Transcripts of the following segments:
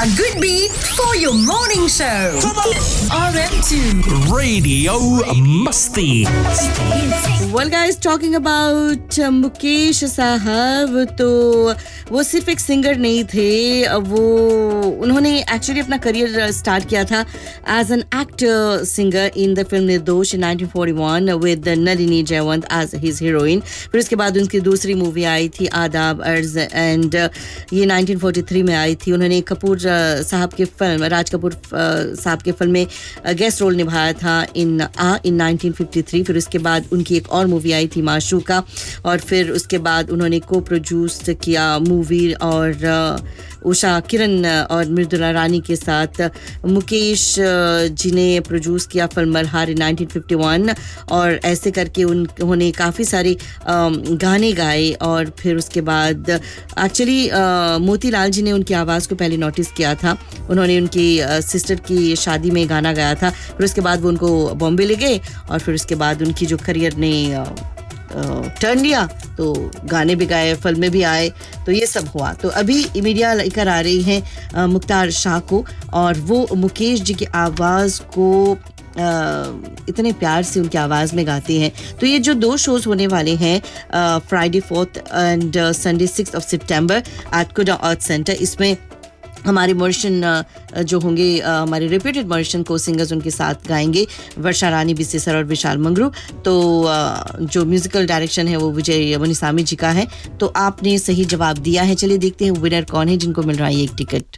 A good beat for your morning show. RM2 Radio Masti. Well guys, talking about Mukesh साहब, तो वो सिर्फ एक सिंगर नहीं थे, उन्होंने एक्चुअली अपना करियर स्टार्ट किया था as an actor singer in the film निर्दोष 1941 with Nalini Jaywant as his heroine. फिर उसके बाद उनकी दूसरी मूवी आई थी आदाब अर्ज, एंड ये 1943 में आई थी. उन्होंने कपूर साहब की फिल्म, राज कपूर साहब की फिल्म में गेस्ट रोल निभाया था इन 1953. फिर उसके बाद उनकी एक और मूवी आई थी माशूका, और फिर उसके बाद उन्होंने को प्रोड्यूस किया मूवी, और उषा किरण और मृदुला रानी के साथ मुकेश जी ने प्रोड्यूस किया फिल्म मल्हार 1951, और ऐसे करके उन्होंने काफ़ी सारे गाने गाए. और फिर उसके बाद एक्चुअली मोतीलाल जी ने उनकी आवाज़ को पहले नोटिस किया था. उन्होंने उनकी सिस्टर की शादी में गाना गाया था. फिर उसके बाद वो उनको बॉम्बे ले गए, और फिर उसके बाद उनकी जो करियर ने टर्न लिया, तो गाने भी गाए, फिल्में भी आए, तो ये सब हुआ. तो अभी मीडिया लेकर आ रही है मुख्तार शाह को, और वो मुकेश जी की आवाज़ को इतने प्यार से उनकी आवाज़ में गाते हैं. तो ये जो 2 शोज़ होने वाले हैं, Friday 4th and Sunday 6th of September eight Kuda art centre, इसमें हमारे मॉरिशन जो होंगे, हमारे रेप्यूटेड मॉरिशन को सिंगर्स उनके साथ गाएंगे, वर्षा रानी, बीसी सर और विशाल मंगरू. तो जो म्यूजिकल डायरेक्शन है वो विजय मुनिसामी जी का है. तो आपने सही जवाब दिया है. चलिए देखते हैं विनर कौन है जिनको मिल रहा है एक टिकट.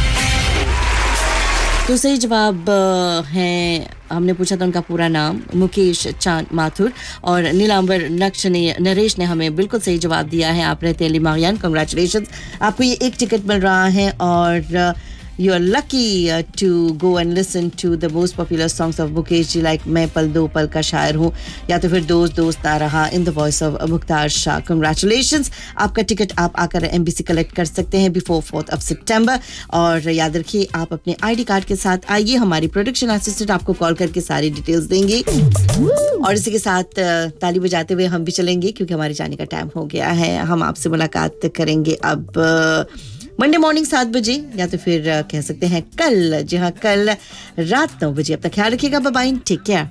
तो सही जवाब है, हमने पूछा था उनका पूरा नाम, मुकेश चांद माथुर, और नीलांबर नरेश ने हमें बिल्कुल सही जवाब दिया है. आप रहते हैं लिमारियान, कांग्रेचुलेशंस, आपको ये एक टिकट मिल रहा है. और you are lucky to go and listen to the most popular songs of Mukesh ji, like मैं पल दो पल का शायर हूँ, या तो फिर दोस्त दोस्त ना रहा in the voice of Mukhtar Shah. Congratulations, आपका टिकट आप आकर एमबीसी कलेक्ट कर सकते हैं बिफोर 4th of September. और याद रखिए, आप अपने आईडी कार्ड के साथ आइए, हमारी प्रोडक्शन असिस्टेंट आपको कॉल करके सारी डिटेल्स देंगे. और इसी के साथ ताली बजाते हुए हम भी चलेंगे, क्योंकि हमारे जाने का टाइम हो गया है. हम आपसे मुलाकात करेंगे अब मंडे मॉर्निंग 7 बजे, या तो फिर कह सकते हैं कल. जी हाँ, कल रात 9 बजे. अब तक ख्याल रखिएगा. Bye bye, take care.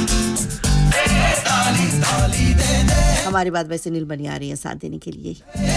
हमारी बात वैसे नीलमणि आ रही है साथ देने के लिए.